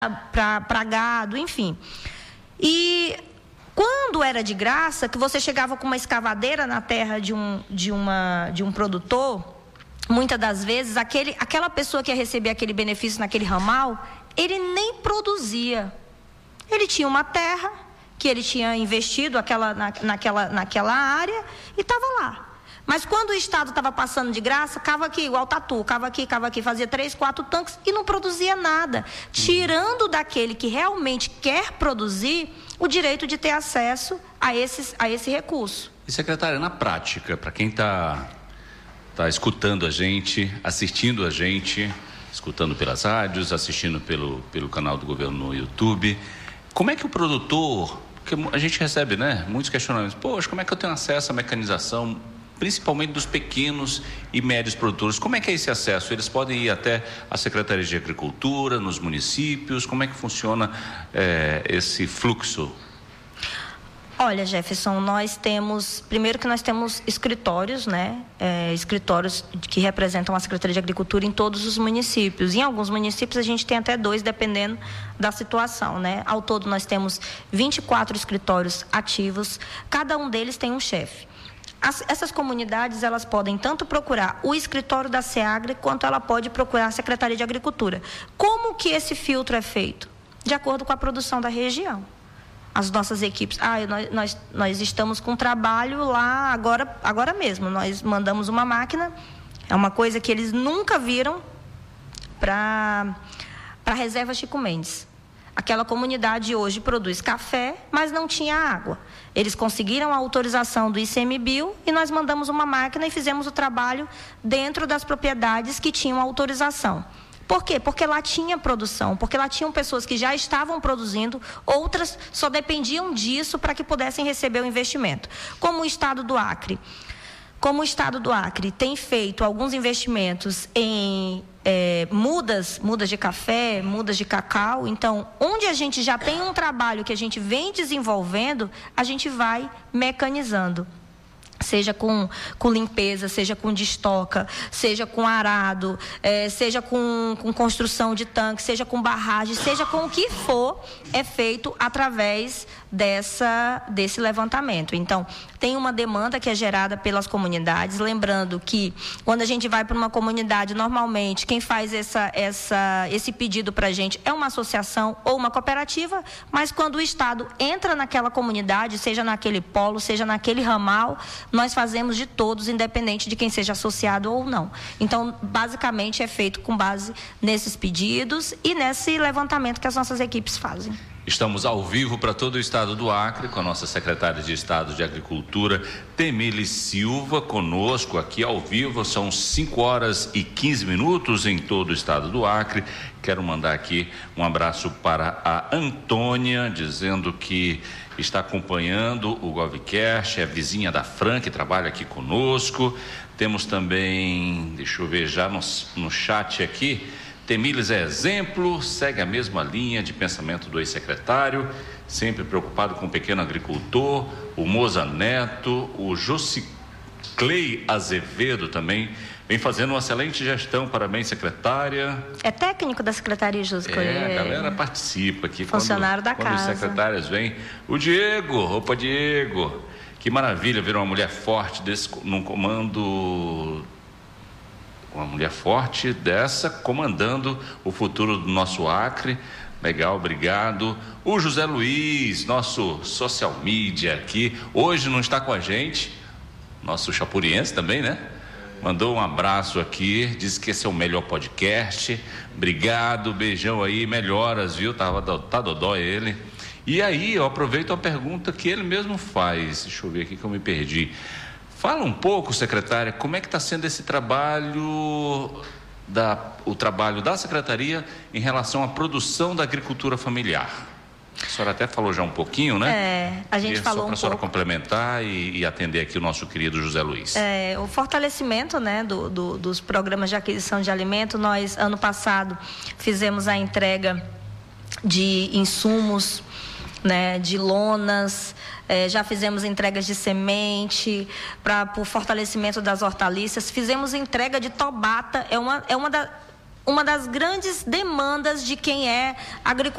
para gado, enfim. E quando era de graça, que você chegava com uma escavadeira na terra de um produtor, muitas das vezes aquela pessoa que ia receber aquele benefício naquele ramal, ele nem produzia. Ele tinha uma terra que ele tinha investido naquela área e estava lá. Mas quando o Estado estava passando de graça, cava aqui, igual tatu, cava aqui, fazia 3, 4 tanques e não produzia nada, tirando daquele que realmente quer produzir o direito de ter acesso a esse recurso. E, secretária, na prática, para quem está escutando a gente, assistindo a gente, escutando pelas rádios, assistindo pelo canal do governo no YouTube, como é que o produtor, porque a gente recebe, né, muitos questionamentos, poxa, como é que eu tenho acesso à mecanização, principalmente dos pequenos e médios produtores? Como é que é esse acesso? Eles podem ir até a Secretaria de Agricultura, nos municípios? Como é que funciona esse fluxo? Olha, Jefferson, primeiro que nós temos escritórios, né? Escritórios que representam a Secretaria de Agricultura em todos os municípios. Em alguns municípios a gente tem até 2, dependendo da situação, né? Ao todo nós temos 24 escritórios ativos, cada um deles tem um chefe. Essas comunidades, elas podem tanto procurar o escritório da SEAGRE, quanto ela pode procurar a Secretaria de Agricultura. Como que esse filtro é feito? De acordo com a produção da região. As nossas equipes, nós estamos com trabalho lá agora mesmo, nós mandamos uma máquina, é uma coisa que eles nunca viram, para a reserva Chico Mendes. Aquela comunidade hoje produz café, mas não tinha água. Eles conseguiram a autorização do ICMBio e nós mandamos uma máquina e fizemos o trabalho dentro das propriedades que tinham autorização. Por quê? Porque lá tinha produção, porque lá tinham pessoas que já estavam produzindo, outras só dependiam disso para que pudessem receber o investimento. Como o Estado do Acre tem feito alguns investimentos em mudas de café, mudas de cacau, então, onde a gente já tem um trabalho que a gente vem desenvolvendo, a gente vai mecanizando. Seja com limpeza, seja com destoca, seja com arado, seja com construção de tanque, seja com barragem, seja com o que for, é feito através desse levantamento. Então, tem uma demanda que é gerada pelas comunidades, lembrando que quando a gente vai para uma comunidade, normalmente quem faz esse pedido para a gente é uma associação ou uma cooperativa, mas quando o Estado entra naquela comunidade, seja naquele polo, seja naquele ramal, nós fazemos de todos, independente de quem seja associado ou não. Então, basicamente, é feito com base nesses pedidos e nesse levantamento que as nossas equipes fazem. Estamos ao vivo para todo o estado do Acre, com a nossa secretária de Estado de Agricultura, Temília Silva, conosco aqui ao vivo. São 5h15 em todo o estado do Acre. Quero mandar aqui um abraço para a Antônia, dizendo que está acompanhando o Govcast, é vizinha da Fran, que trabalha aqui conosco. Temos também, deixa eu ver já no chat aqui, Temília é exemplo, segue a mesma linha de pensamento do ex-secretário, sempre preocupado com o pequeno agricultor. O Moza Neto, o Josiclei Azevedo também vem fazendo uma excelente gestão. Parabéns, secretária. É técnico da secretaria, Josiclei. A galera participa aqui. Funcionário da casa. Quando os secretários vêm. O Diego, opa, Diego. Que maravilha ver uma mulher forte num comando. Uma mulher forte dessa comandando o futuro do nosso Acre. Legal, obrigado. O José Luiz, nosso social media aqui, hoje não está com a gente, nosso chapuriense também, né? Mandou um abraço aqui, disse que esse é o melhor podcast. Obrigado, beijão aí, melhoras, viu? Tá dodói ele. E aí, eu aproveito a pergunta que ele mesmo faz. Deixa eu ver aqui que eu me perdi. Fala um pouco, secretária, como é que está sendo esse trabalho, o trabalho da secretaria em relação à produção da agricultura familiar? A senhora até falou já um pouquinho, né? A gente falou um pouco. Só para a senhora complementar e atender aqui o nosso querido José Luiz. O fortalecimento, né, dos programas de aquisição de alimento. Nós, ano passado, fizemos a entrega de insumos, né, de lonas, já fizemos entregas de semente para o fortalecimento das hortaliças, fizemos entrega de tobata, uma das grandes demandas de quem é agricultor